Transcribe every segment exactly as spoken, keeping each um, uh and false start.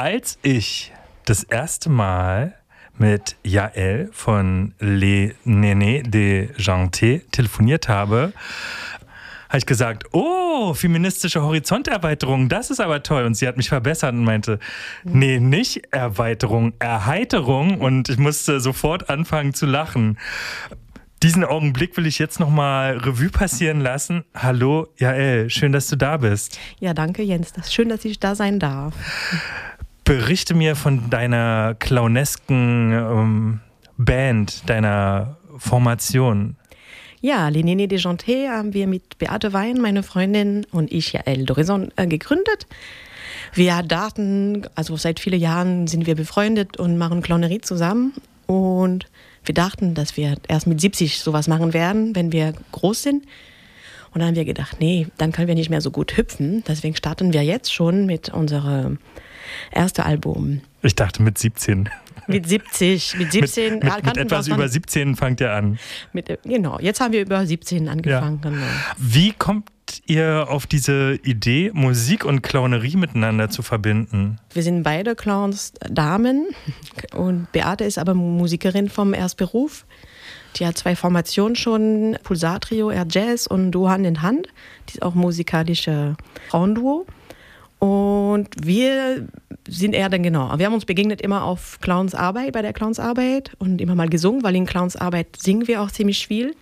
Als ich das erste Mal mit Jael von Les Nénés des Gentils telefoniert habe, habe ich gesagt, oh, feministische Horizonterweiterung, das ist aber toll. Und sie hat mich verbessert und meinte, nee, nicht Erweiterung, Erheiterung. Und ich musste sofort anfangen zu lachen. Diesen Augenblick will ich jetzt nochmal Revue passieren lassen. Hallo, Jael, schön, dass du da bist. Ja, danke, Jens. Das ist schön, dass ich da sein darf. Berichte mir von deiner clownesken ähm, Band, deiner Formation. Ja, Les Nénés des Gentils haben wir mit Beate Wein, meine Freundin, und ich, Jael Dorison, äh, gegründet. Wir dachten, also seit vielen Jahren sind wir befreundet und machen Clownerie zusammen. Und wir dachten, dass wir erst mit siebzig sowas machen werden, wenn wir groß sind. Und dann haben wir gedacht, nee, dann können wir nicht mehr so gut hüpfen. Deswegen starten wir jetzt schon mit unserem ersten Album. Ich dachte mit siebzehn. Mit siebzig, mit siebzehn. Mit, mit, mit etwas über siebzehn fangt ihr an. Mit, genau, jetzt haben wir über siebzehn angefangen. Ja. Genau. Wie kommt ihr auf diese Idee, Musik und Clownerie miteinander zu verbinden? Wir sind beide Clowns, Damen, und Beate ist aber Musikerin vom Erstberuf. Die hat zwei Formationen schon, Pulsar-Trio, Air Jazz und Duo Hand in Hand. Die ist auch musikalische Frauenduo. Und wir sind eher dann genau, wir haben uns begegnet immer auf Clownsarbeit, bei der Clownsarbeit und immer mal gesungen, weil in Clownsarbeit singen wir auch ziemlich viel.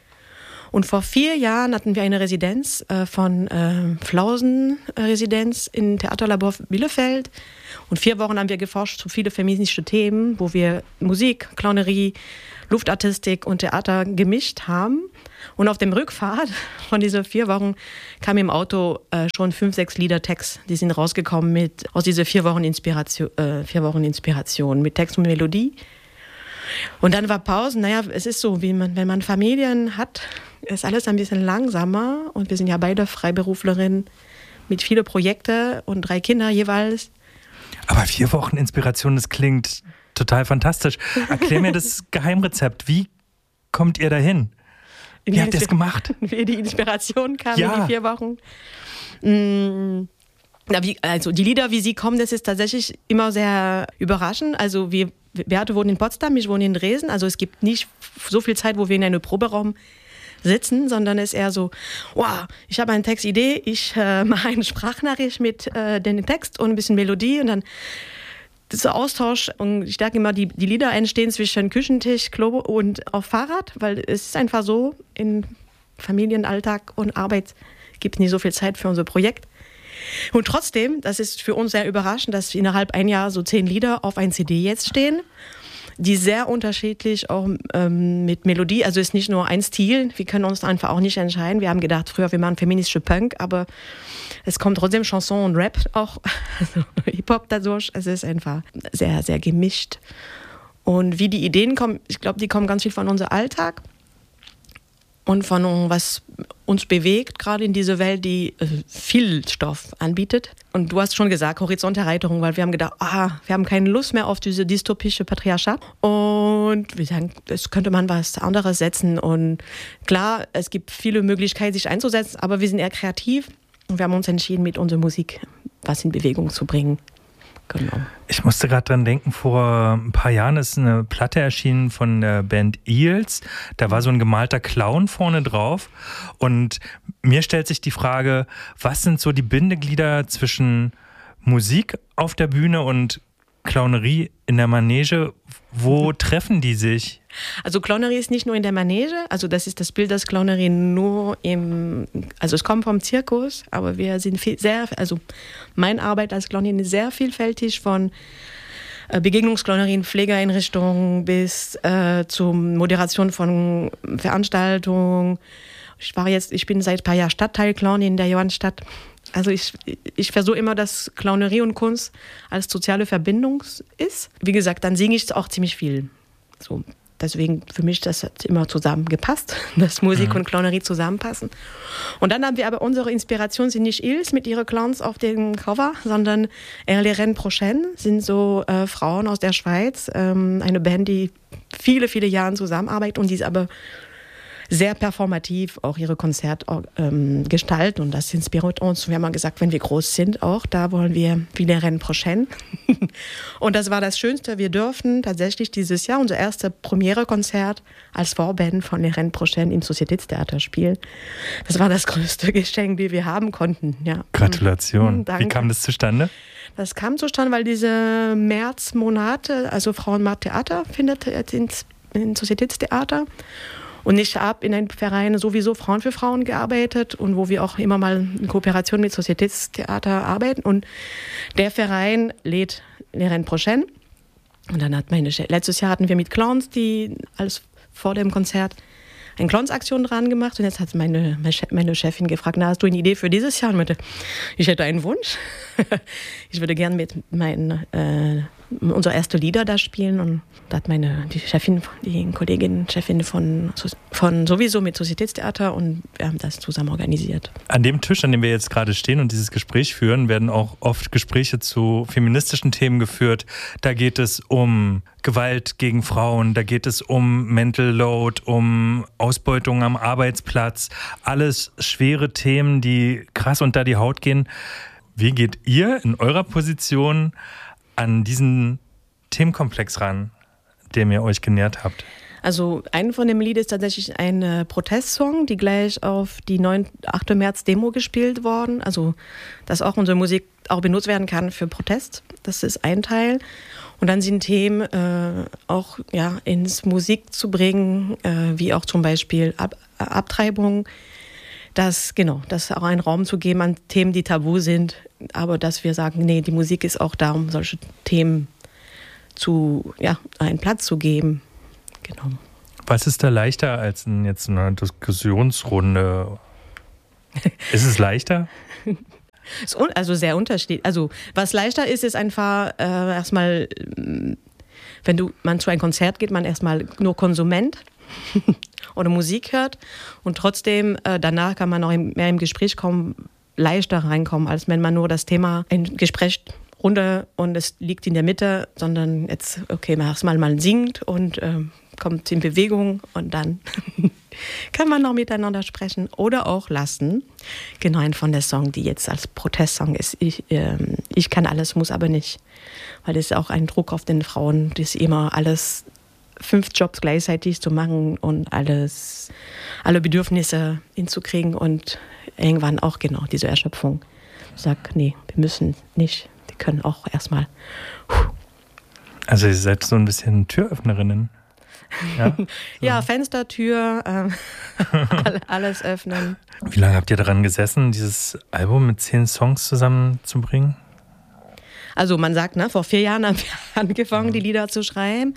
Und vor vier Jahren hatten wir eine Residenz äh, von äh, Flausen-Residenz im Theaterlabor Bielefeld. Und vier Wochen haben wir geforscht zu vielen feministischen Themen, wo wir Musik, Clownerie, Luftartistik und Theater gemischt haben. Und auf dem Rückfahrt von diesen vier Wochen kamen im Auto äh, schon fünf, sechs Lieder Text. Die sind rausgekommen mit, aus dieser vier Wochen Inspiration, äh, vier Wochen Inspiration mit Text und Melodie. Und dann war Pause. Naja, es ist so, wie man, wenn man Familien hat, ist alles ein bisschen langsamer. Und wir sind ja beide Freiberuflerinnen mit vielen Projekten und drei Kinder jeweils. Aber vier Wochen Inspiration, das klingt total fantastisch. Erklär mir das Geheimrezept. Wie kommt ihr dahin? Wie habt ihr es gemacht? Wie die Inspiration kam ja. in die vier Wochen. Mm, na, wie, also die Lieder, wie sie kommen, das ist tatsächlich immer sehr überraschend. Also wir, Beate wohnt in Potsdam, ich wohne in Dresden. Also es gibt nicht so viel Zeit, wo wir in einem Proberaum sitzen, sondern es ist eher so, wow, ich habe eine Textidee, ich äh, mache eine Sprachnachricht mit äh, dem Text und ein bisschen Melodie und dann dieser Austausch, und ich denke immer, die, die Lieder entstehen zwischen Küchentisch, Klo und auf Fahrrad, weil es ist einfach so, in Familienalltag und Arbeit gibt es nicht so viel Zeit für unser Projekt. Und trotzdem, das ist für uns sehr überraschend, dass innerhalb ein Jahr so zehn Lieder auf ein C D jetzt stehen, die sehr unterschiedlich auch ähm, mit Melodie, also ist nicht nur ein Stil, wir können uns einfach auch nicht entscheiden. Wir haben gedacht, früher wir machen feministische Punk, aber es kommt trotzdem Chanson und Rap auch, also Hip-Hop dadurch. Es ist einfach sehr, sehr gemischt. Und wie die Ideen kommen, ich glaube, die kommen ganz viel von unserem Alltag und von was uns bewegt, gerade in dieser Welt, die äh, viel Stoff anbietet. Und du hast schon gesagt, Horizonterweiterung, weil wir haben gedacht, ah, wir haben keine Lust mehr auf diese dystopische Patriarchat. Und wir sagen, es könnte man was anderes setzen. Und klar, es gibt viele Möglichkeiten, sich einzusetzen, aber wir sind eher kreativ. Und wir haben uns entschieden, mit unserer Musik was in Bewegung zu bringen. Genau. Ich musste gerade dran denken, vor ein paar Jahren ist eine Platte erschienen von der Band Eels. Da war so ein gemalter Clown vorne drauf. Und mir stellt sich die Frage, was sind so die Bindeglieder zwischen Musik auf der Bühne und Clownerie in der Manege? Wo mhm. treffen die sich? Also Clownerie ist nicht nur in der Manege, also das ist das Bild, dass Clownerie nur im, also es kommt vom Zirkus, aber wir sind viel, sehr, also meine Arbeit als Clownin ist sehr vielfältig, von Begegnungsclownerie, Pflegeeinrichtungen bis äh, zur Moderation von Veranstaltungen. Ich war jetzt, ich bin seit ein paar Jahren Stadtteilclown in der Johannstadt. Also ich, ich versuche immer, dass Clownerie und Kunst als soziale Verbindung ist. Wie gesagt, dann singe ich auch ziemlich viel. So. Deswegen für mich das hat immer zusammengepasst, dass Musik mhm. und Clownerie zusammenpassen. Und dann haben wir aber unsere Inspiration sind nicht Ils mit ihren Clowns auf dem Cover, sondern Les Reines Prochaines sind so äh, Frauen aus der Schweiz, ähm, eine Band, die viele, viele Jahre zusammenarbeitet und die ist aber sehr performativ auch ihre Konzerte ähm, gestalten und das inspiriert uns. Wir haben mal gesagt, wenn wir groß sind auch, da wollen wir wie der Rennes Prochaine. Und das war das Schönste. Wir dürfen tatsächlich dieses Jahr unser erstes Premiere-Konzert als Vorband von der Rennes Prochaine im Societätstheater spielen. Das war das größte Geschenk, die wir haben konnten. Ja. Gratulation. Danke. Wie kam das zustande? Das kam zustande, weil diese Märzmonate, also Frauenmarkt-Theater findet jetzt ins, ins Societätstheater. Und ich habe in einem Verein sowieso Frauen für Frauen gearbeitet und wo wir auch immer mal in Kooperation mit Societätstheater arbeiten. Und der Verein lädt les Rennes Prochaine. Und dann hat meine Chef, letztes Jahr hatten wir mit Clowns, die alles vor dem Konzert eine Clowns-Aktion dran gemacht. Und jetzt hat meine, meine Chefin gefragt, na, hast du eine Idee für dieses Jahr? Und ich, meinte, ich hätte einen Wunsch. Ich würde gerne mit meinen äh, unsere erste Lieder da spielen und da hat meine die Chefin, die Kollegin, Chefin von, von sowieso mit Societätstheater und wir haben das zusammen organisiert. An dem Tisch, an dem wir jetzt gerade stehen und dieses Gespräch führen, werden auch oft Gespräche zu feministischen Themen geführt. Da geht es um Gewalt gegen Frauen, da geht es um Mental Load, um Ausbeutung am Arbeitsplatz. Alles schwere Themen, die krass unter die Haut gehen. Wie geht ihr in eurer Position an diesen Themenkomplex ran, dem ihr euch genähert habt? Also ein von dem Lied ist tatsächlich ein äh, Protestsong, die gleich auf die achter März Demo gespielt worden. Also dass auch unsere Musik auch benutzt werden kann für Protest. Das ist ein Teil. Und dann sind Themen äh, auch ja, ins Musik zu bringen, äh, wie auch zum Beispiel Ab- Abtreibung. Das, genau, das auch einen Raum zu geben an Themen, die tabu sind, aber dass wir sagen, nee, die Musik ist auch da, um solche Themen zu, ja, einen Platz zu geben. Genau. Was ist da leichter als in jetzt eine Diskussionsrunde? Ist es leichter? Also sehr unterschiedlich. Also was leichter ist, ist einfach äh, erstmal, wenn du, man zu einem Konzert geht, man erstmal nur Konsument oder Musik hört und trotzdem äh, danach kann man auch im, mehr im Gespräch kommen, leichter reinkommen, als wenn man nur das Thema ein Gespräch runter und es liegt in der Mitte, sondern jetzt, okay, man erstmal mal singt und äh, kommt in Bewegung und dann kann man noch miteinander sprechen oder auch lassen. Genau, ein von der Song, die jetzt als Protestsong ist. Ich, äh, ich kann alles, muss aber nicht. Weil das ist auch ein Druck auf den Frauen, das immer alles fünf Jobs gleichzeitig zu machen und alles, alle Bedürfnisse hinzukriegen und irgendwann auch genau diese Erschöpfung. Ich sag, nee, wir müssen nicht. Die können auch erstmal. Also ihr seid so ein bisschen Türöffnerinnen. Ja, so. Ja, Fenster, Tür, äh, alles öffnen. Wie lange habt ihr daran gesessen, dieses Album mit zehn Songs zusammenzubringen? Also man sagt, ne, vor vier Jahren haben wir angefangen, ja. die Lieder zu schreiben.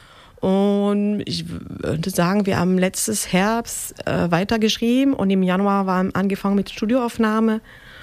Und ich würde sagen, wir haben letztes Herbst äh, weitergeschrieben und im Januar waren angefangen mit Studioaufnahme.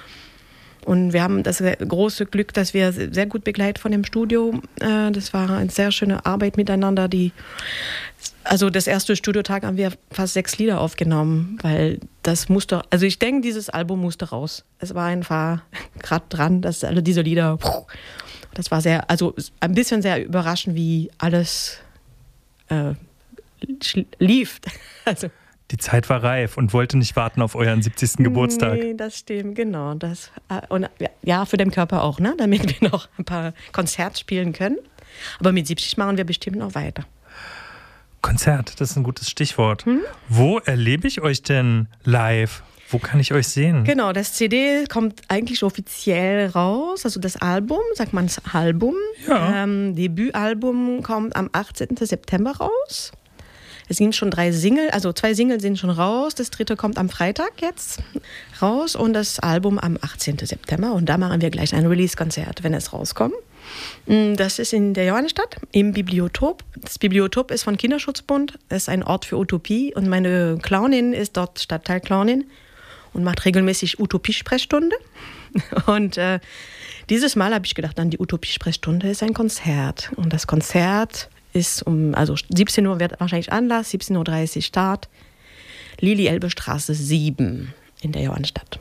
Und wir haben das große Glück, dass wir sehr gut begleitet von dem Studio. Äh, das war eine sehr schöne Arbeit miteinander. Die, also das erste Studiotag haben wir fast sechs Lieder aufgenommen, weil das musste, also ich denke, dieses Album musste raus. Es war einfach gerade dran, dass alle diese Lieder, das war sehr, also ein bisschen sehr überraschend, wie alles äh, lief. Also die Zeit war reif und wollte nicht warten auf euren siebzigsten Geburtstag. Nee, das stimmt, genau. Das, und ja, für den Körper auch, ne? Damit wir noch ein paar Konzerte spielen können. Aber mit siebzig machen wir bestimmt noch weiter. Konzert, das ist ein gutes Stichwort. Hm? Wo erlebe ich euch denn live? Wo kann ich euch sehen? Genau, das C D kommt eigentlich offiziell raus, also das Album, sagt man das Album. Ja. Ähm, Debütalbum kommt am achtzehnten September raus. Es sind schon drei Singles, also zwei Singles sind schon raus. Das dritte kommt am Freitag jetzt raus und das Album am achtzehnten September. Und da machen wir gleich ein Release-Konzert, wenn es rauskommt. Das ist in der Johannstadt im Bibliotop. Das Bibliotop ist von Kinderschutzbund. Das ist ein Ort für Utopie. Und meine Clownin ist dort Stadtteilclownin und macht regelmäßig Utopie-Sprechstunde. Und äh, dieses Mal habe ich gedacht, dann die Utopie-Sprechstunde ist ein Konzert. Und das Konzert ist um, also siebzehn Uhr wird wahrscheinlich Anlass, siebzehn Uhr dreißig Start. Lili-Elbe-Straße sieben in der Johannstadt.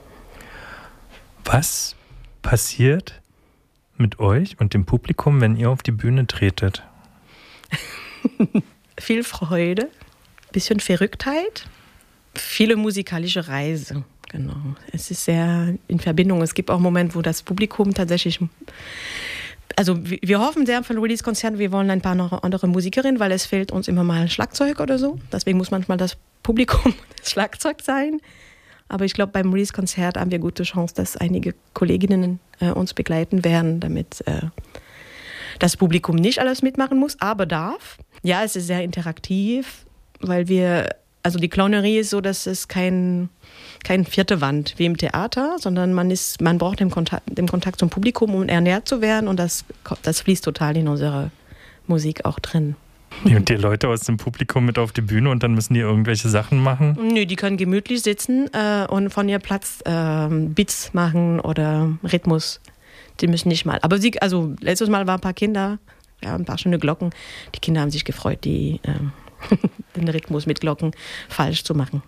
Was passiert mit euch und dem Publikum, wenn ihr auf die Bühne tretet? Viel Freude, bisschen Verrücktheit, viele musikalische Reise, genau. Es ist sehr in Verbindung. Es gibt auch Momente, wo das Publikum tatsächlich... Also wir hoffen sehr von Release-Konzerten, wir wollen ein paar noch andere Musikerinnen, weil es fehlt uns immer mal ein Schlagzeug oder so. Deswegen muss manchmal das Publikum das Schlagzeug sein. Aber ich glaube, beim Release-Konzert haben wir gute Chance, dass einige Kolleginnen äh, uns begleiten werden, damit äh, das Publikum nicht alles mitmachen muss, aber darf. Ja, es ist sehr interaktiv, weil wir, also die Clownerie ist so, dass es kein, kein vierte Wand wie im Theater, sondern man ist, man braucht den Kontakt, den Kontakt zum Publikum, um ernährt zu werden und das, das fließt total in unsere Musik auch drin. Nehmt ihr Leute aus dem Publikum mit auf die Bühne und dann müssen die irgendwelche Sachen machen? Nö, die können gemütlich sitzen äh, und von ihr Platz äh, Beats machen oder Rhythmus. Die müssen nicht mal. Aber sie, also letztes Mal waren ein paar Kinder, ja, ein paar schöne Glocken. Die Kinder haben sich gefreut, die, äh, den Rhythmus mit Glocken falsch zu machen.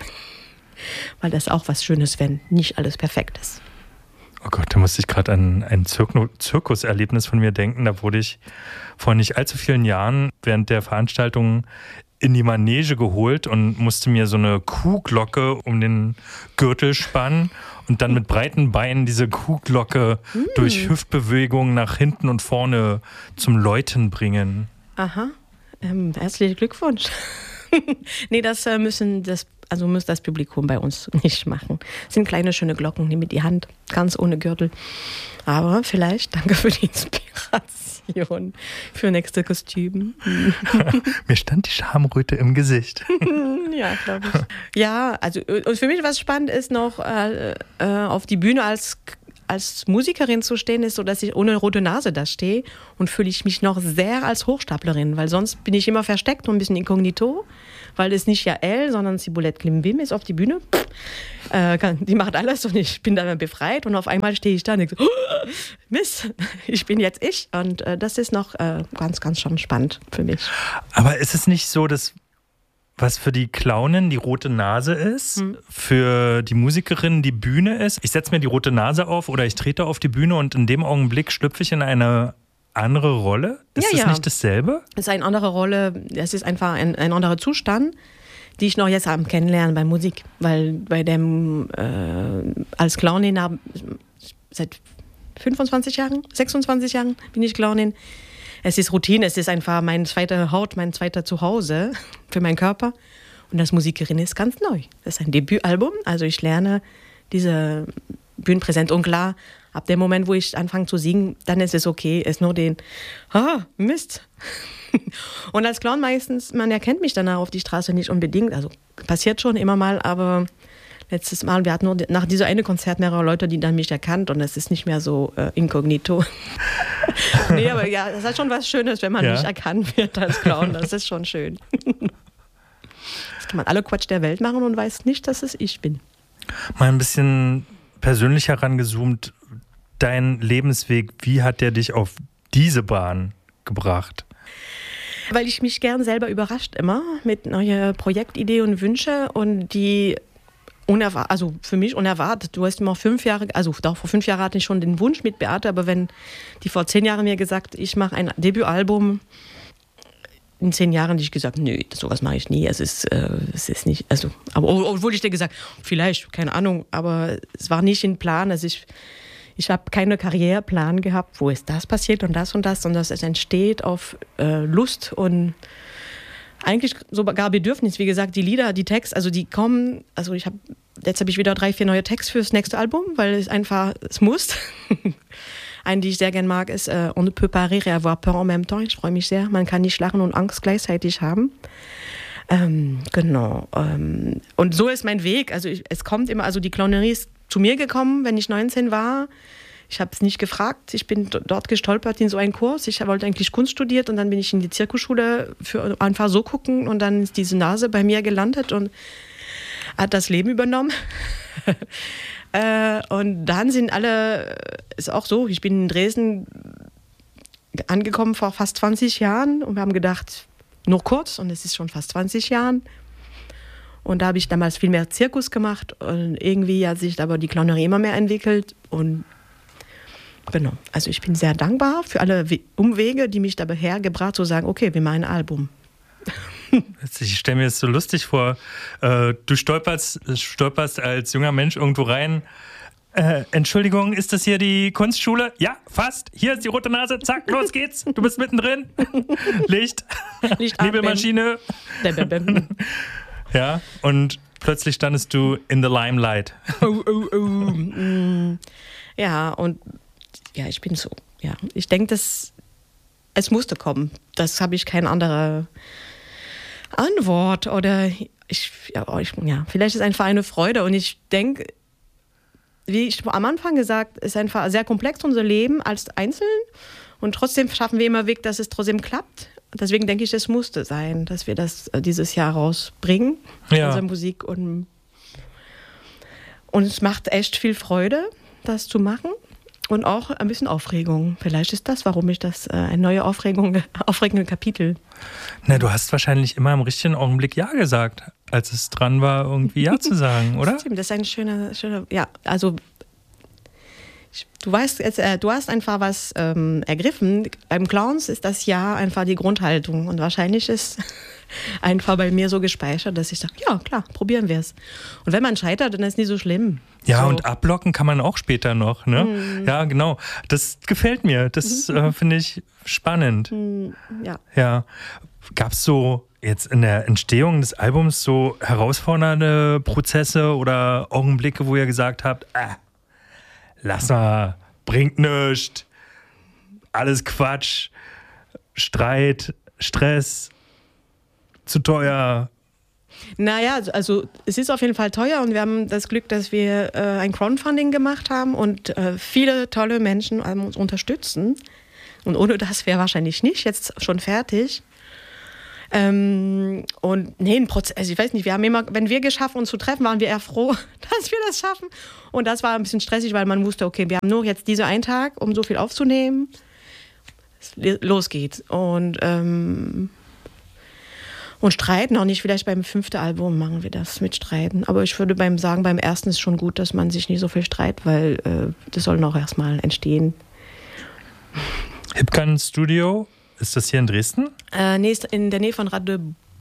Weil das auch was Schönes, wenn nicht alles perfekt ist. Oh Gott, da musste ich gerade an ein Zirk- Zirkuserlebnis von mir denken. Da wurde ich vor nicht allzu vielen Jahren während der Veranstaltung in die Manege geholt und musste mir so eine Kuhglocke um den Gürtel spannen und dann mit breiten Beinen diese Kuhglocke mm. durch Hüftbewegungen nach hinten und vorne zum Läuten bringen. Aha, ähm, herzlichen Glückwunsch. Nee, das äh, müssen das Also muss das Publikum bei uns nicht machen. Das sind kleine, schöne Glocken, nimm mit die Hand, ganz ohne Gürtel. Aber vielleicht, danke für die Inspiration für nächste Kostüm. Mir stand die Schamröte im Gesicht. Ja, glaube ich. Ja, also und für mich was spannend ist noch, äh, äh, auf die Bühne als als Musikerin zu stehen, ist so, dass ich ohne rote Nase da stehe und fühle ich mich noch sehr als Hochstaplerin, weil sonst bin ich immer versteckt und ein bisschen inkognito, weil es nicht Jael, sondern Ciboulette Klimbim ist auf die Bühne. Äh, kann, die macht alles und ich bin dann befreit und auf einmal stehe ich da und denke so, oh, Mist, ich bin jetzt ich und äh, das ist noch äh, ganz, ganz schon spannend für mich. Aber ist es nicht so, dass was für die Clownin die rote Nase ist, hm. für die Musikerin die Bühne ist? Ich setze mir die rote Nase auf oder ich trete auf die Bühne und in dem Augenblick schlüpfe ich in eine andere Rolle? Ist ja, das ja. nicht dasselbe? Es ist eine andere Rolle, es ist einfach ein, ein anderer Zustand, die ich noch jetzt am Kennenlernen bei Musik. Weil bei dem, äh, als Clownin, seit fünfundzwanzig Jahren, sechsundzwanzig Jahren bin ich Clownin. Es ist Routine, es ist einfach mein zweiter Haut, mein zweiter Zuhause für meinen Körper. Und das Musikerin ist ganz neu. Das ist ein Debütalbum, also ich lerne diese Bühnenpräsenz. Und klar, ab dem Moment, wo ich anfange zu singen, dann ist es okay, es ist nur den, ah, Mist. Und als Clown meistens, man erkennt mich danach auf die Straße nicht unbedingt, also passiert schon immer mal, aber letztes Mal, wir hatten nur nach dieser eine Konzert mehrere Leute, die dann mich erkannt und es ist nicht mehr so äh, inkognito. Nee, aber ja, das ist schon was Schönes, wenn man ja. nicht erkannt wird als Clown, das ist schon schön. Das kann man alle Quatsch der Welt machen und weiß nicht, dass es ich bin. Mal ein bisschen persönlicher rangezoomt, dein Lebensweg, wie hat der dich auf diese Bahn gebracht? Weil ich mich gern selber überrascht immer mit neuen Projektideen und Wünsche und die unerwartet, also für mich unerwartet. Du hast immer fünf Jahre, also doch vor fünf Jahren hatte ich schon den Wunsch mit Beate, aber wenn die vor zehn Jahren mir gesagt, ich mache ein Debütalbum, in zehn Jahren hätte ich gesagt, nö, sowas mache ich nie. Es ist, äh, es ist nicht, also, aber obwohl ich dir gesagt, vielleicht, keine Ahnung, aber es war nicht in Plan. Also ich, ich habe keinen Karriereplan gehabt, wo ist das passiert und das und das, sondern es entsteht auf äh, Lust und eigentlich sogar Bedürfnis. Wie gesagt, die Lieder, die Texte, also die kommen, also ich habe, jetzt habe ich wieder drei, vier neue Texte fürs nächste Album, weil es einfach, es muss. Einen, die ich sehr gerne mag, ist äh, On ne peut pas rire et avoir peur en même temps. Ich freue mich sehr. Man kann nicht lachen und Angst gleichzeitig haben. Ähm, genau. Ähm, und so ist mein Weg. Also ich, es kommt immer, also die Clownerie ist zu mir gekommen, wenn ich neunzehn war. Ich habe es nicht gefragt. Ich bin dort gestolpert in so einen Kurs. Ich wollte eigentlich Kunst studiert und dann bin ich in die Zirkusschule für einfach so gucken und dann ist diese Nase bei mir gelandet und hat das Leben übernommen. Äh, und dann sind alle, ist auch so, ich bin in Dresden angekommen vor fast zwanzig Jahren und wir haben gedacht, nur kurz und es ist schon fast zwanzig Jahren. Und da habe ich damals viel mehr Zirkus gemacht und irgendwie hat sich aber die Clownerie immer mehr entwickelt und genau, also ich bin sehr dankbar für alle Umwege, die mich dabei hergebracht haben, zu sagen, okay, wir machen ein Album. Ich stelle mir das so lustig vor. Äh, du stolperst, stolperst als junger Mensch irgendwo rein. Äh, Entschuldigung, ist das hier die Kunstschule? Ja, fast. Hier ist die rote Nase. Zack, los geht's. Du bist mittendrin. Licht. Licht Nebelmaschine. Ja, und plötzlich standest du in the limelight. Oh, oh, oh. Mm. Ja, und ja, ich bin so. Ja, ich denke, dass es musste kommen. Das habe ich keine andere Antwort. Oder ich, ja, ich, ja, vielleicht ist es einfach eine Freude. Und ich denke, wie ich am Anfang gesagt, ist einfach sehr komplex unser Leben als Einzelnen. Und trotzdem schaffen wir immer Weg, dass es trotzdem klappt. Deswegen denke ich, es musste sein, dass wir das dieses Jahr rausbringen, ja. unsere Musik. Und, und es macht echt viel Freude, das zu machen. Und auch ein bisschen Aufregung. Vielleicht ist das, warum ich das äh, ein neues Aufregung, aufregendes Kapitel. Na, du hast wahrscheinlich immer im richtigen Augenblick Ja gesagt, als es dran war, irgendwie Ja zu sagen, oder? Das ist ein schöner, schöner, ja, also du weißt, jetzt, äh, du hast einfach was ähm, ergriffen. Beim Clowns ist das Ja einfach die Grundhaltung und wahrscheinlich ist einfach bei mir so gespeichert, dass ich sage, ja klar, probieren wir es. Und wenn man scheitert, dann ist es nicht so schlimm. Ja, so. Und abblocken kann man auch später noch, ne? Mhm. Ja, genau. Das gefällt mir. Das mhm. äh, finde ich spannend. Mhm. Ja. Ja. Gab es so jetzt in der Entstehung des Albums so herausfordernde Prozesse oder Augenblicke, wo ihr gesagt habt, ah, lass mal, bringt nichts, alles Quatsch, Streit, Stress, zu teuer? Naja, also es ist auf jeden Fall teuer und wir haben das Glück, dass wir äh, ein Crowdfunding gemacht haben und äh, viele tolle Menschen uns unterstützen. Und ohne das wäre wahrscheinlich nicht jetzt schon fertig. Ähm, und nee, ein Prozess, also ich weiß nicht, wir haben immer, wenn wir geschafft uns zu treffen, waren wir eher froh, dass wir das schaffen. Und das war ein bisschen stressig, weil man wusste, okay, wir haben nur jetzt diese einen Tag, um so viel aufzunehmen. Los geht's. Und ähm, Und streiten auch nicht, vielleicht beim fünften Album machen wir das mit Streiten. Aber ich würde beim sagen, beim ersten ist schon gut, dass man sich nicht so viel streitet, weil äh, das soll noch erstmal entstehen. Hipkan Studio, ist das hier in Dresden? Äh, nee, ist in der Nähe von Rade,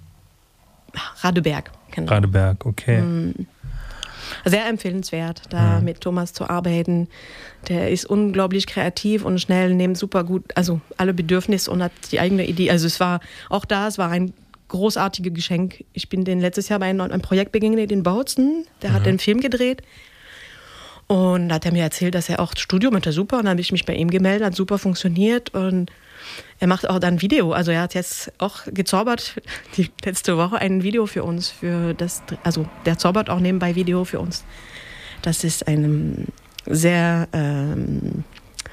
Radeberg. Genau. Radeberg, okay. Mhm. Sehr empfehlenswert, da mhm. mit Thomas zu arbeiten. Der ist unglaublich kreativ und schnell, nimmt super gut, also alle Bedürfnisse und hat die eigene Idee. Also es war auch da, es war ein großartiges Geschenk. Ich bin den letztes Jahr bei einem, einem Projekt begegnet in Bautzen. Der mhm. hat den Film gedreht. Und da hat er mir erzählt, dass er auch Studio macht, super. Und dann habe ich mich bei ihm gemeldet, hat super funktioniert. Und er macht auch dann Video. Also er hat jetzt auch gezaubert, die letzte Woche ein Video für uns. Für das, also der zaubert auch nebenbei Video für uns. Das ist eine sehr ähm,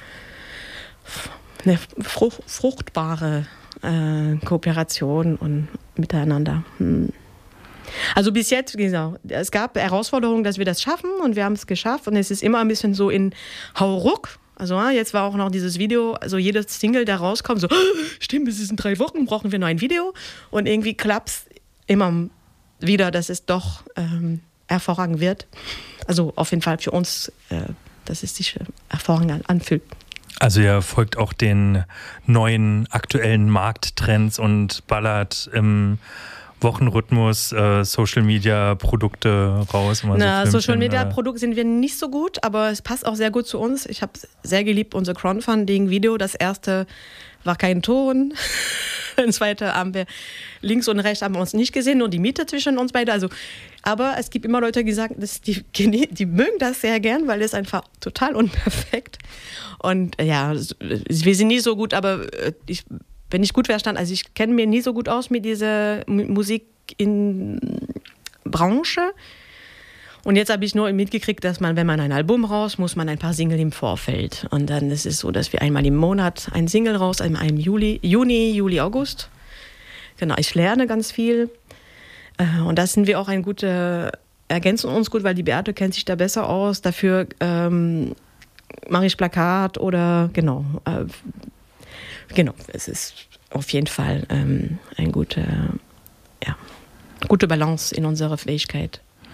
eine frucht, fruchtbare äh, Kooperation und miteinander. Hm. Also bis jetzt, genau, es gab Herausforderungen, dass wir das schaffen und wir haben es geschafft und es ist immer ein bisschen so in Hauruck. Also jetzt war auch noch dieses Video, also jedes Single, der rauskommt, so, stimmt, es ist in drei Wochen, brauchen wir noch ein Video und irgendwie klappt es immer wieder, dass es doch ähm, hervorragend wird. Also auf jeden Fall für uns, äh, dass es sich hervorragend anfühlt. Also ihr folgt auch den neuen aktuellen Markttrends und ballert im Wochenrhythmus äh, Social Media Produkte raus. Na, so Social Media Produkte sind wir nicht so gut, aber es passt auch sehr gut zu uns. Ich habe sehr geliebt unser Crowdfunding Video. Das erste war kein Ton. Das zweite haben wir links und rechts haben wir uns nicht gesehen, nur die Miete zwischen uns beide. Also, aber es gibt immer Leute, die sagen, dass die, die mögen das sehr gern, weil es einfach total unperfekt. Und ja, wir sind nie so gut, aber ich wenn ich gut verstanden, also ich kenne mich nie so gut aus mit dieser Musik in Branche. Und jetzt habe ich nur mitgekriegt, dass man, wenn man ein Album raus, muss man ein paar Single im Vorfeld. Und dann ist es so, dass wir einmal im Monat ein Single raus, einmal im Juli, Juni, Juli, August. Genau, ich lerne ganz viel. Und das sind wir auch ein gute, ergänzen uns gut, weil die Beate kennt sich da besser aus. Dafür ähm, mache ich Plakat oder genau. Äh, Genau, es ist auf jeden Fall ähm, eine gute, ja, gute Balance in unserer Fähigkeit.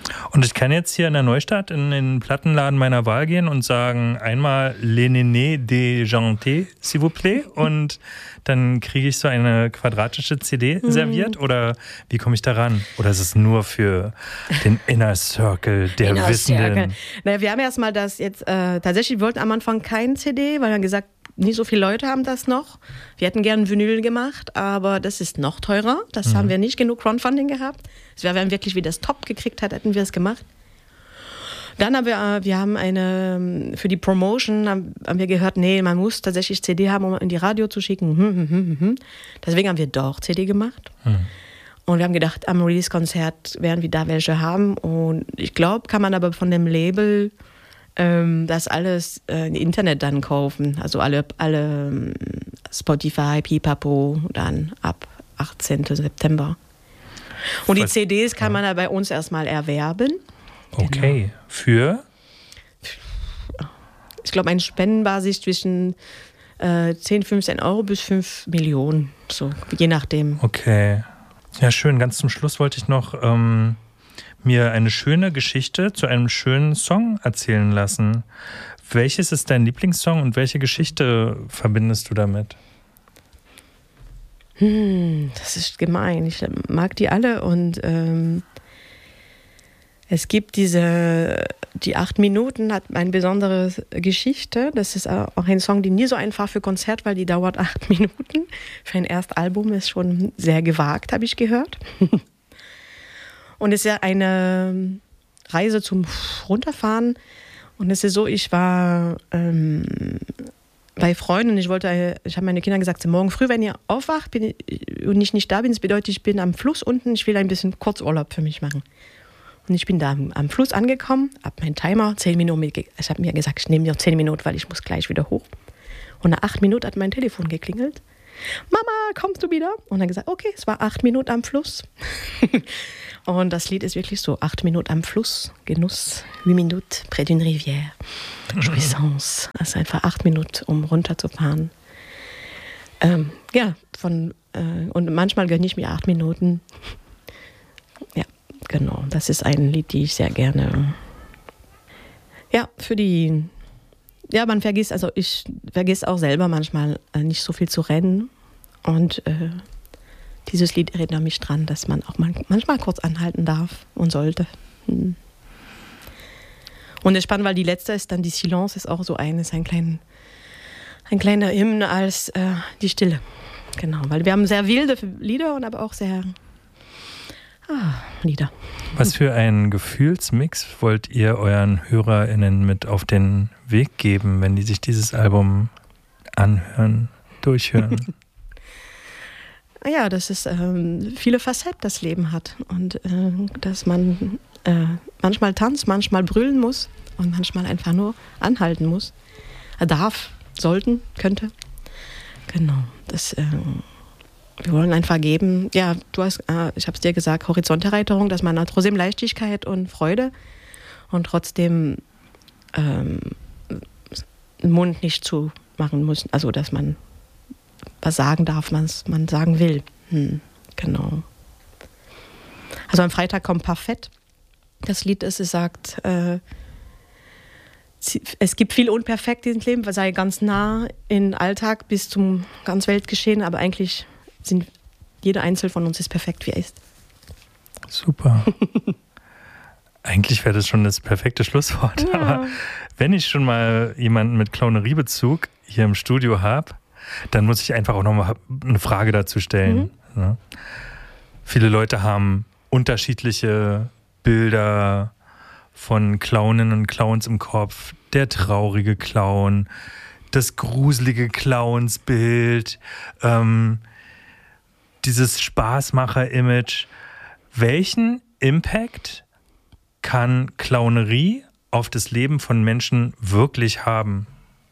Und ich kann jetzt hier in der Neustadt in den Plattenladen meiner Wahl gehen und sagen, einmal Les Nénés de Janté, s'il vous plaît, und dann kriege ich so eine quadratische C D mhm. serviert, oder wie komme ich da ran? Oder ist es nur für den Inner Circle der Inner Wissenden? Circle. Na, wir haben erstmal das jetzt, äh, tatsächlich, wir wollten am Anfang kein C D, weil wir haben gesagt, nicht so viele Leute haben das noch. Wir hätten gern Vinyl gemacht, aber das ist noch teurer. Das mhm. haben wir nicht genug Crowdfunding gehabt. Das wäre, wenn wirklich wie das Top gekriegt hat, hätten wir es gemacht. Dann haben wir, wir haben eine, für die Promotion haben, haben wir gehört, nee, man muss tatsächlich C D haben, um in die Radio zu schicken. Hm, hm, hm, hm. Deswegen haben wir doch C D gemacht. Mhm. Und wir haben gedacht, am Release-Konzert werden wir da welche haben. Und ich glaube, kann man aber von dem Label ähm, das alles äh, im Internet dann kaufen. Also alle, alle Spotify, Pipapo, dann ab achtzehnten September. Und die C Ds kann man ja bei uns erstmal erwerben. Okay, genau. Für? Ich glaube, eine Spendenbasis zwischen äh, zehn, fünfzehn Euro bis fünf Millionen, so, je nachdem. Okay, ja schön. Ganz zum Schluss wollte ich noch ähm, mir eine schöne Geschichte zu einem schönen Song erzählen lassen. Welches ist dein Lieblingssong und welche Geschichte verbindest du damit? Hm, das ist gemein. Ich mag die alle und ähm, es gibt diese, die acht Minuten hat eine besondere Geschichte. Das ist auch ein Song, die nie so einfach für Konzert, weil die dauert acht Minuten. Für ein Erstalbum ist schon sehr gewagt, habe ich gehört. Und es ist ja eine Reise zum Runterfahren. Und es ist so, ich war ähm, bei Freunden, ich wollte, ich habe meine Kinder gesagt, morgen früh, wenn ihr aufwacht bin ich, und ich nicht da bin, das bedeutet, ich bin am Fluss unten, ich will ein bisschen Kurzurlaub für mich machen. Und ich bin da am, am Fluss angekommen, habe meinen Timer, zehn Minuten, ich habe mir gesagt, ich nehme mir zehn Minuten, weil ich muss gleich wieder hoch. Und nach acht Minuten hat mein Telefon geklingelt. Mama, kommst du wieder? Und dann gesagt, okay, es war acht Minuten am Fluss. Und das Lied ist wirklich so, acht Minuten am Fluss, Genuss, huit minutes près d'une rivière, Jouissance. Also einfach acht Minuten, um runterzufahren. Ähm, ja, von, äh, und manchmal gönne ich mir acht Minuten. Ja, genau, das ist ein Lied, die ich sehr gerne, ja, für die, ja, man vergisst, also ich vergesse auch selber manchmal äh, nicht so viel zu rennen. Und äh, dieses Lied erinnert mich dran, dass man auch man, manchmal kurz anhalten darf und sollte. Hm. Und es ist spannend, weil die letzte ist dann die Silence, ist auch so ein, ist ein, klein, ein kleiner Hymne als äh, die Stille. Genau, weil wir haben sehr wilde Lieder und aber auch sehr ah, Lieder. Was für einen Gefühlsmix wollt ihr euren HörerInnen mit auf den Weg geben, wenn die sich dieses Album anhören, durchhören? Ja, dass es ähm, viele Facetten das Leben hat und äh, dass man äh, manchmal tanzt, manchmal brüllen muss und manchmal einfach nur anhalten muss. Er darf, sollten, könnte. Genau, das, äh, wir wollen einfach geben, ja, du hast, äh, ich habe es dir gesagt, Horizonterweiterung, dass man hat trotzdem Leichtigkeit und Freude und trotzdem ähm, den Mund nicht zu machen muss, also dass man was sagen darf, was man sagen will. Hm, genau. Also am Freitag kommt Parfait. Das Lied ist, es sagt, äh, es gibt viel unperfekt in diesem Leben, sei ganz nah in den Alltag bis zum ganz Weltgeschehen, aber eigentlich sind jeder Einzelne von uns ist perfekt, wie er ist. Super. Eigentlich wäre das schon das perfekte Schlusswort. Ja. Aber wenn ich schon mal jemanden mit Clownerie-Bezug hier im Studio habe, dann muss ich einfach auch noch mal eine Frage dazu stellen. Mhm. Ja. Viele Leute haben unterschiedliche Bilder von Clowninnen und Clowns im Kopf. Der traurige Clown, das gruselige Clownsbild, ähm, dieses Spaßmacher-Image. Welchen Impact kann Clownerie auf das Leben von Menschen wirklich haben?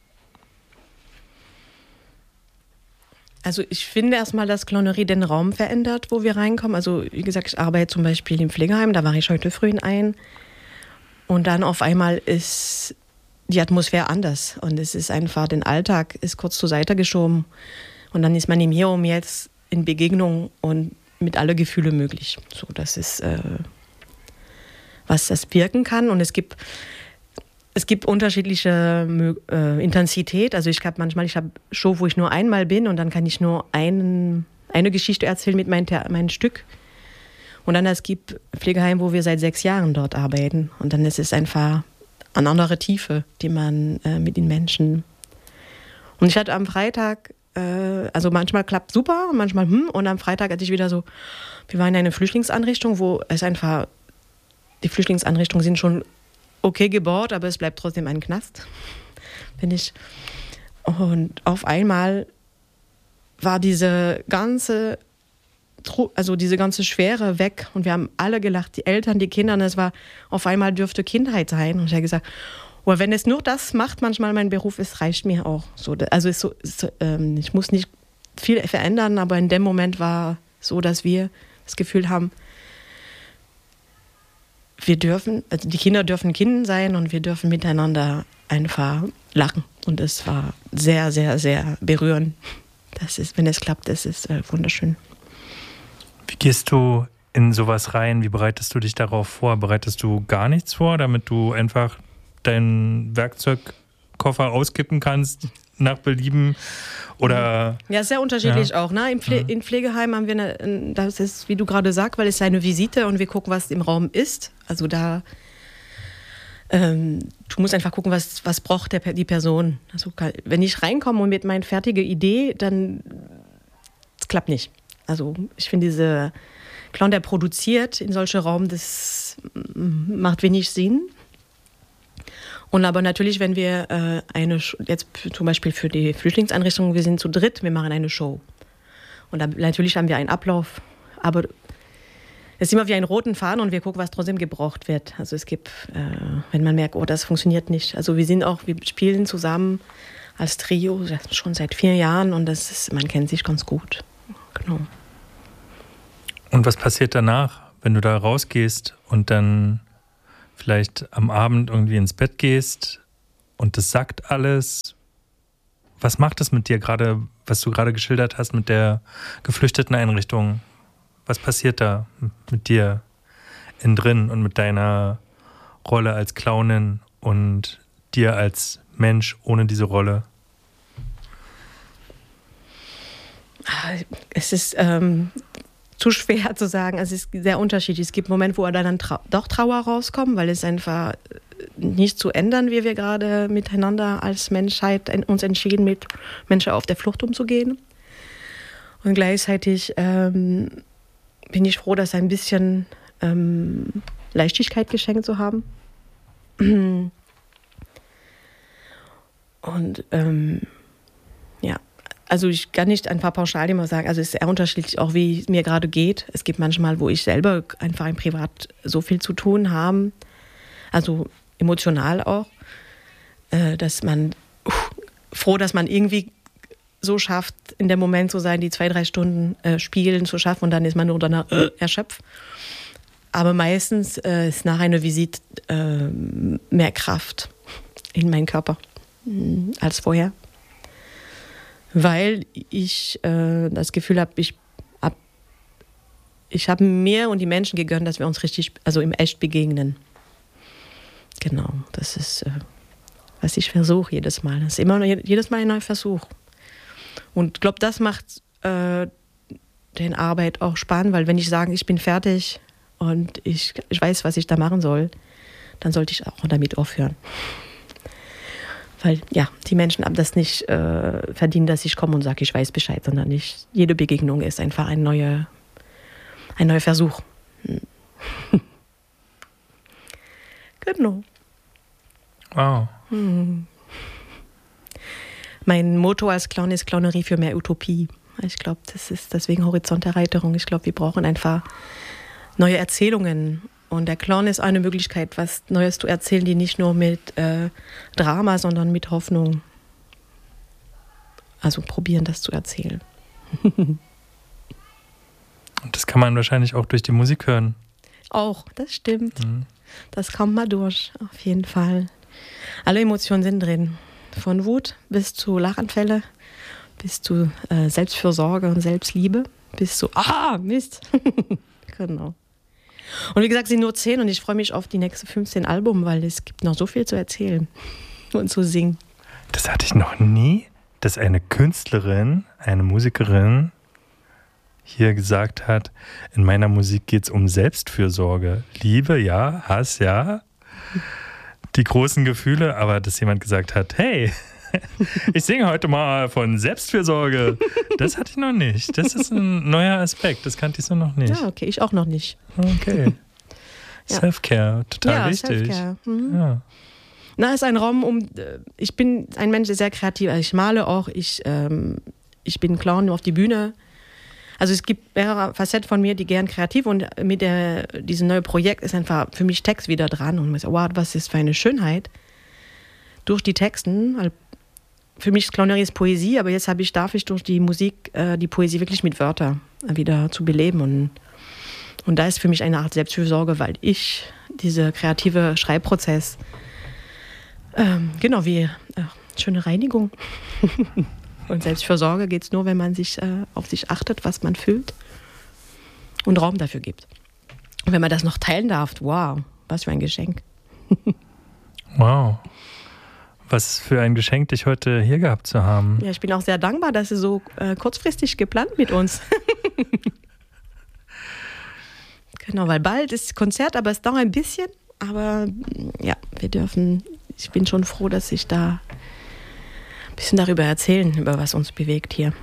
Also ich finde erstmal, dass Clownerie den Raum verändert, wo wir reinkommen. Also wie gesagt, ich arbeite zum Beispiel im Pflegeheim, da war ich heute früh in ein. Und dann auf einmal ist die Atmosphäre anders. Und es ist einfach, den Alltag ist kurz zur Seite geschoben. Und dann ist man im Hier und Jetzt in Begegnung und mit alle Gefühle möglich. So, das ist, äh, was das wirken kann. Und es gibt, es gibt unterschiedliche äh, Intensität. Also ich habe manchmal, ich habe Show, wo ich nur einmal bin und dann kann ich nur einen, eine Geschichte erzählen mit meinem mein Stück. Und dann es gibt Pflegeheim, wo wir seit sechs Jahren dort arbeiten. Und dann ist es einfach eine andere Tiefe, die man äh, mit den Menschen. Und ich hatte am Freitag, äh, also manchmal klappt super, manchmal hm. Und am Freitag hatte ich wieder so, wir waren in einer Flüchtlingsanrichtung, wo es einfach, die Flüchtlingsanrichtungen sind schon okay gebaut, aber es bleibt trotzdem ein Knast, finde ich. Und auf einmal war diese ganze, also diese ganze Schwere weg und wir haben alle gelacht, die Eltern, die Kinder, und es war, auf einmal dürfte Kindheit sein. Und ich habe gesagt, oh, wenn es nur das macht, manchmal mein Beruf, es reicht mir auch. So, also es so, es, ähm, ich muss nicht viel verändern, aber in dem Moment war so, dass wir das Gefühl haben, wir dürfen, also die Kinder dürfen Kinder sein und wir dürfen miteinander einfach lachen. Und es war sehr, sehr, sehr berührend. Das ist, wenn es klappt, das ist äh, wunderschön. Wie gehst du in sowas rein? Wie bereitest du dich darauf vor? Bereitest du gar nichts vor, damit du einfach deinen Werkzeugkoffer auskippen kannst nach Belieben? Oder ja, sehr unterschiedlich ja. auch. Ne? Im Pfle- ja. In Pflegeheimen haben wir, eine, das ist, wie du gerade sagst, weil es ist eine Visite und wir gucken, was im Raum ist. Also da, ähm, du musst einfach gucken, was, was braucht der, die Person. Also wenn ich reinkomme und mit meiner fertigen Idee, dann das klappt nicht. Also ich finde, dieser Clown, der produziert in solchen Raum, das macht wenig Sinn. Und aber natürlich, wenn wir äh, eine, jetzt zum Beispiel für die Flüchtlingseinrichtung, wir sind zu dritt, wir machen eine Show. Und dann, natürlich haben wir einen Ablauf, aber es ist immer wie ein roten Faden und wir gucken, was trotzdem gebraucht wird. Also es gibt, äh, wenn man merkt, oh, das funktioniert nicht. Also wir sind auch, wir spielen zusammen als Trio schon seit vier Jahren und das ist, man kennt sich ganz gut. Genau. Und was passiert danach, wenn du da rausgehst und dann vielleicht am Abend irgendwie ins Bett gehst und das sagt alles? Was macht es mit dir gerade, was du gerade geschildert hast mit der geflüchteten Einrichtung? Was passiert da mit dir innen drin und mit deiner Rolle als Clownin und dir als Mensch ohne diese Rolle? Es ist ähm, zu schwer zu sagen. Es ist sehr unterschiedlich. Es gibt Momente, wo dann trau- doch Trauer rauskommt, weil es einfach nicht zu ändern, wie wir gerade miteinander als Menschheit uns entschieden, mit Menschen auf der Flucht umzugehen. Und gleichzeitig ähm, bin ich froh, dass ein bisschen ähm, Leichtigkeit geschenkt zu haben. Und ähm, ja, also ich kann nicht ein paar pauschal immer sagen, also es ist sehr unterschiedlich, auch wie es mir gerade geht. Es gibt manchmal, wo ich selber einfach im Privat so viel zu tun habe, also emotional auch, äh, dass man uh, froh, dass man irgendwie so schafft, in dem Moment zu sein, die zwei, drei Stunden äh, spielen zu schaffen und dann ist man nur danach äh, erschöpft. Aber meistens äh, ist nach einer Visite äh, mehr Kraft in meinem Körper mh, als vorher. Weil ich äh, das Gefühl habe, ich habe ich hab mir und die Menschen gegönnt, dass wir uns richtig, also im Echt begegnen. Genau, das ist, äh, was ich versuche jedes Mal. Das ist immer jedes Mal ein neuer Versuch. Und ich glaube, das macht äh, den Arbeit auch spannend, weil wenn ich sage, ich bin fertig und ich, ich weiß, was ich da machen soll, dann sollte ich auch damit aufhören. Weil ja, die Menschen haben das nicht äh, verdient, dass ich komme und sage, ich weiß Bescheid, sondern nicht. Jede Begegnung ist einfach ein neuer, ein neuer Versuch. Hm. Genau. Wow. Hm. Mein Motto als Clown ist Clownerie für mehr Utopie. Ich glaube, das ist deswegen Horizonterweiterung. Ich glaube, wir brauchen einfach neue Erzählungen. Und der Clown ist eine Möglichkeit, was Neues zu erzählen, die nicht nur mit äh, Drama, sondern mit Hoffnung. Also probieren, das zu erzählen. Und das kann man wahrscheinlich auch durch die Musik hören. Auch, das stimmt. Mhm. Das kommt mal durch, auf jeden Fall. Alle Emotionen sind drin. Von Wut bis zu Lachanfälle, bis zu äh, Selbstfürsorge und Selbstliebe, bis zu, ah, Mist. Genau. Und wie gesagt, sie sind nur zehn und ich freue mich auf die nächsten fünfzehn Alben, weil es gibt noch so viel zu erzählen und zu singen. Das hatte ich noch nie, dass eine Künstlerin, eine Musikerin hier gesagt hat, in meiner Musik geht es um Selbstfürsorge. Liebe, ja, Hass, ja, die großen Gefühle, aber dass jemand gesagt hat, hey, ich singe heute mal von Selbstfürsorge. Das hatte ich noch nicht. Das ist ein neuer Aspekt, das kannte ich so noch nicht. Ja, okay, ich auch noch nicht. Okay. Ja. Self-Care, total Ja, wichtig. Self-Care. Mhm. Ja. Na, ist ein Raum, um. Ich bin ein Mensch, der sehr kreativ ist. Also ich male auch, ich, ähm, ich bin Clown auf die Bühne. Also es gibt mehrere Facetten von mir, die gern kreativ und mit der, diesem neuen Projekt ist einfach für mich Text wieder dran und man sagt, wow, was ist für eine Schönheit durch die Texten. Weil für mich ist Clownerie ist Poesie, aber jetzt habe ich, darf ich durch die Musik äh, die Poesie wirklich mit Wörtern wieder zu beleben und, und da ist für mich eine Art Selbstfürsorge, weil ich diese kreative Schreibprozess ähm, genau wie äh, schöne Reinigung und Selbstfürsorge geht es nur, wenn man sich äh, auf sich achtet, was man fühlt und Raum dafür gibt. Und wenn man das noch teilen darf, wow, was für ein Geschenk. Wow. Was für ein Geschenk, dich heute hier gehabt zu haben. Ja, ich bin auch sehr dankbar, dass Sie so äh, kurzfristig geplant mit uns. Genau, weil bald ist Konzert, aber es dauert ein bisschen. Aber ja, wir dürfen, ich bin schon froh, dass ich da ein bisschen darüber erzählen, über was uns bewegt hier.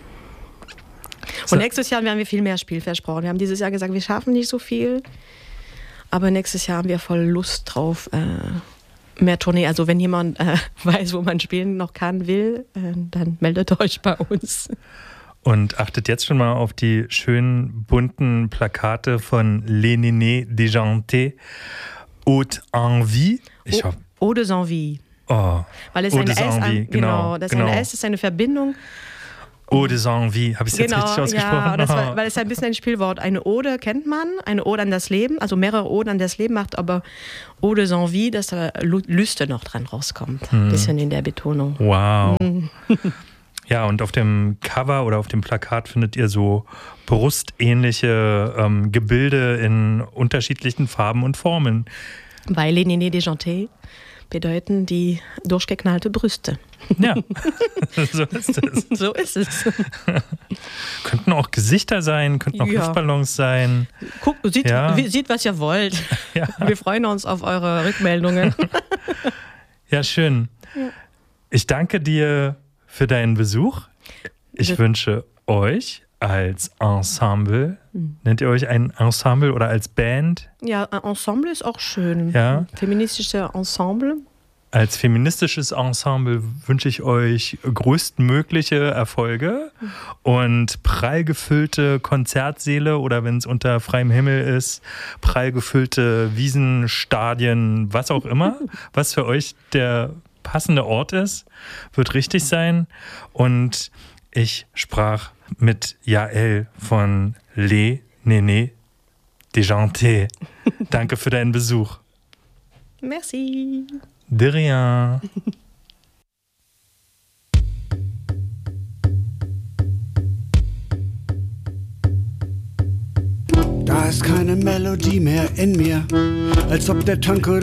Und so. Nächstes Jahr werden wir viel mehr Spiel versprochen. Wir haben dieses Jahr gesagt, wir schaffen nicht so viel. Aber nächstes Jahr haben wir voll Lust drauf, äh, mehr Tournee. Also wenn jemand äh, weiß, wo man spielen noch kann, will, äh, dann meldet euch bei uns. Und achtet jetzt schon mal auf die schönen bunten Plakate von Les Nénés Déjantés. Haute Envie. Ich hoffe. Eau de Envie. Oh, weil es Eau eine de S, Envie, an, genau, genau, das genau. eine S ist eine Verbindung. Eau de Envie, habe ich es genau, jetzt richtig ausgesprochen? Ja, das war, weil es ein bisschen ein Spielwort. Eine Ode kennt man, eine Ode an das Leben, also mehrere Oden an das Leben macht, aber Eau de Envie, dass da Lüste noch dran rauskommt. Ein hm. bisschen in der Betonung. Wow. Ja, und auf dem Cover oder auf dem Plakat findet ihr so brustähnliche ähm, Gebilde in unterschiedlichen Farben und Formen. Weil Les Nénés Déjantés bedeuten die durchgeknallte Brüste. Ja, so ist es. So ist es. Könnten auch Gesichter sein, könnten auch ja. Luftballons sein. Guckt, sieht, ja. sieht, was ihr wollt. Ja. Wir freuen uns auf eure Rückmeldungen. Ja, schön. Ja. Ich danke dir für deinen Besuch. Ich das wünsche euch als Ensemble, mhm. nennt ihr euch ein Ensemble oder als Band? Ja, ein Ensemble ist auch schön. Ja. Feministische Ensemble. Als feministisches Ensemble wünsche ich euch größtmögliche Erfolge mhm. und prall gefüllte Konzertsäle oder wenn es unter freiem Himmel ist, prall gefüllte Wiesenstadien, was auch immer, was für euch der passende Ort ist, wird richtig sein. Und ich sprach mit Jael von Les Nénés Déjantés. Danke für deinen Besuch. Merci. De rien. Da ist keine Melodie mehr in mir, als ob der Tank